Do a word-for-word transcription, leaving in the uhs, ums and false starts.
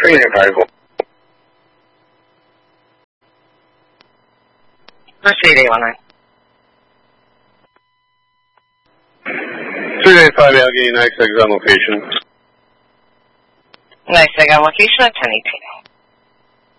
three nine five. Proceed, eight one nine. three nine five Allegheny, nice exit on location. Nice, I got location at ten eighteen.